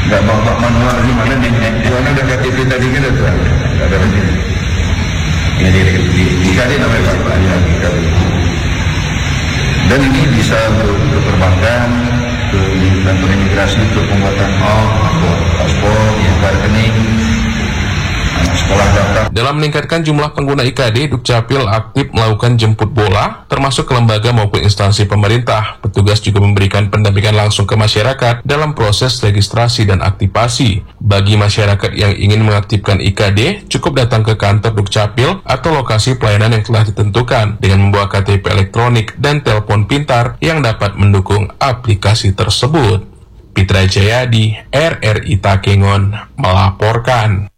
nggak bawa manual gimana di mana ada KTP tadi kan itu nggak ada lagi. Ini di IKD namanya Pak IKD. Dan ini bisa untuk perbankan, ke kantor imigrasi untuk pembuatan paspor, rekening, sekolah daftar. Dalam meningkatkan jumlah pengguna IKD, Dukcapil aktif melakukan jemput bola, termasuk ke lembaga maupun instansi pemerintah. Petugas juga memberikan pendampingan langsung ke masyarakat dalam proses registrasi dan aktivasi. Bagi masyarakat yang ingin mengaktifkan IKD, cukup datang ke kantor Dukcapil atau lokasi pelayanan yang telah ditentukan dengan membawa KTP elektronik dan telepon pintar yang dapat mendukung aplikasi tersebut. Pitra Jayadi, RRI Takengon, melaporkan.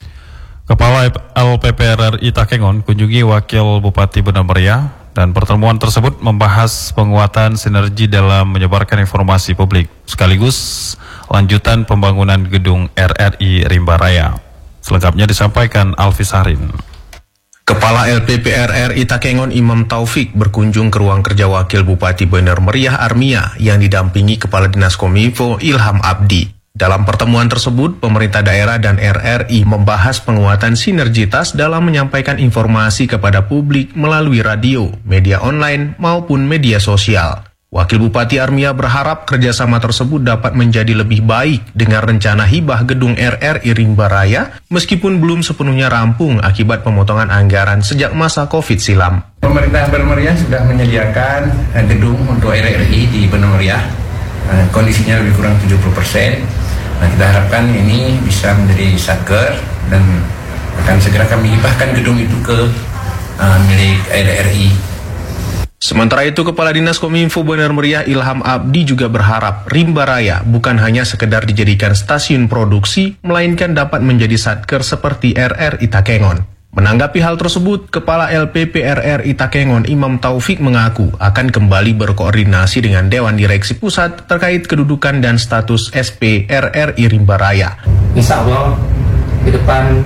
Kepala LPP RRI Takengon kunjungi Wakil Bupati Benar Meriah dan pertemuan tersebut membahas penguatan sinergi dalam menyebarkan informasi publik sekaligus lanjutan pembangunan gedung RRI Rimba Raya. Selengkapnya disampaikan Alfi Sarin. Kepala LPP RRI Takengon Imam Taufik berkunjung ke ruang kerja Wakil Bupati Benar Meriah Armia yang didampingi Kepala Dinas Kominfo Ilham Abdi. Dalam pertemuan tersebut, pemerintah daerah dan RRI membahas penguatan sinergitas dalam menyampaikan informasi kepada publik melalui radio, media online, maupun media sosial. Wakil Bupati Armia berharap kerjasama tersebut dapat menjadi lebih baik dengan rencana hibah gedung RRI Rimba Raya meskipun belum sepenuhnya rampung akibat pemotongan anggaran sejak masa COVID silam. Pemerintah Benar Meriah sudah menyediakan gedung untuk RRI di Benar Meriah. Kondisinya lebih kurang 70%. Nah, kita harapkan ini bisa menjadi satker dan akan segera kami hibahkan gedung itu ke milik RRI. Sementara itu, Kepala Dinas Kominfo Benar Meriah Ilham Abdi juga berharap Rimba Raya bukan hanya sekedar dijadikan stasiun produksi, melainkan dapat menjadi satker seperti RRI Takengon. Menanggapi hal tersebut, Kepala LPP RRI Takengon Imam Taufik mengaku akan kembali berkoordinasi dengan Dewan Direksi Pusat terkait kedudukan dan status SP RRI Rimba Raya. Insya Allah di depan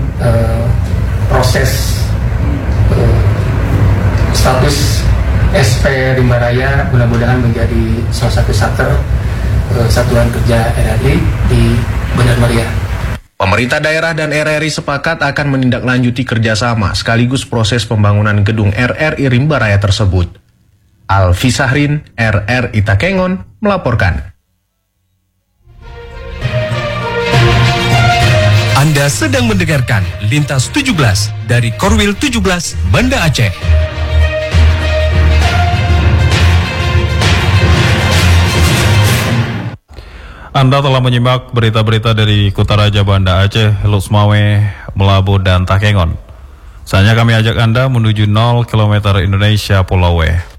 proses status SP Rimba Raya mudah-mudahan menjadi salah satu satuan kerja RRI di Benar Meriah. Pemerintah daerah dan RRI sepakat akan menindaklanjuti kerjasama sekaligus proses pembangunan gedung RRI Rimba Raya tersebut. Alfi Sahrin, RRI Takengon, melaporkan. Anda sedang mendengarkan Lintas 17 dari Korwil 17 Banda Aceh. Anda telah menyimak berita-berita dari Kutaraja Banda Aceh, Lusmawe, Melabu, dan Takengon. Saatnya kami ajak Anda menuju 0 km Indonesia Pulau W.